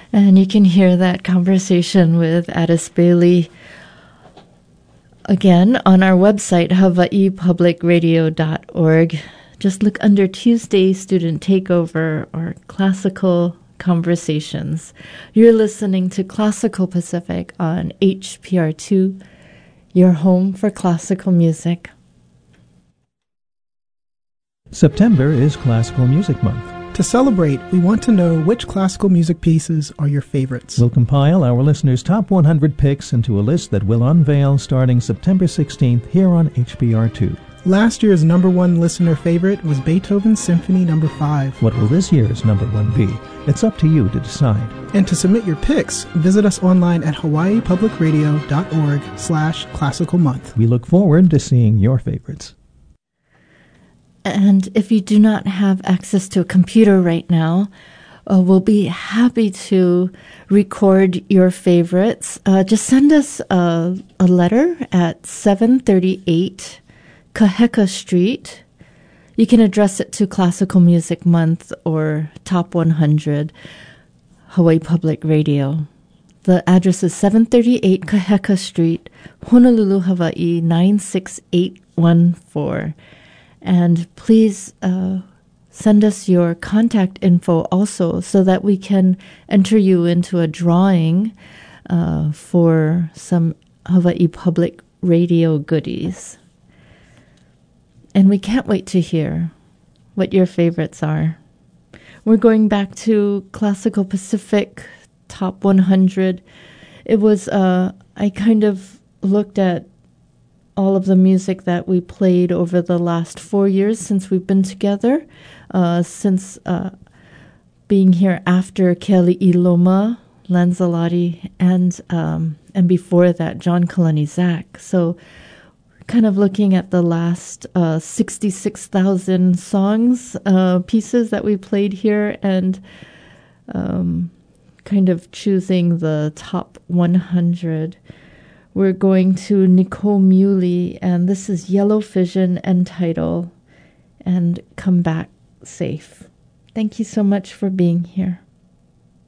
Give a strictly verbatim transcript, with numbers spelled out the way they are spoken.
And you can hear that conversation with Addis Bailey again on our website, hawaii public radio dot org. Just look under Tuesday Student Takeover or Classical Conversations. You're listening to Classical Pacific on H P R two, your home for classical music. September is Classical Music Month. To celebrate, we want to know which classical music pieces are your favorites. We'll compile our listeners' top one hundred picks into a list that we'll unveil starting September sixteenth here on H P R two. Last year's number one listener favorite was Beethoven's Symphony Number five. What will this year's number one be? It's up to you to decide. And to submit your picks, visit us online at hawaii public radio dot org slash classical month. We look forward to seeing your favorites. And if you do not have access to a computer right now, uh, we'll be happy to record your favorites. Uh, just send us a, a letter at seven thirty-eight Kaheka Street. You can address it to Classical Music Month or Top one hundred, Hawaii Public Radio. The address is seven thirty-eight Kaheka Street, Honolulu, Hawaii, nine six eight one four. And please uh, send us your contact info also so that we can enter you into a drawing uh, for some Hawaii Public Radio goodies. And we can't wait to hear what your favorites are. We're going back to Classical Pacific Top one hundred. It was, uh, I kind of looked at all of the music that we played over the last four years since we've been together, uh, since uh, being here after Kelly Iloma, Lanzalati, and um, and before that, John Kalani Zach. So kind of looking at the last uh, sixty-six thousand songs, uh, pieces that we played here, and um, kind of choosing the top one hundred. We're going to Nicole Muley, and this is Yellow Fission and Title, and Come Back Safe. Thank you so much for being here.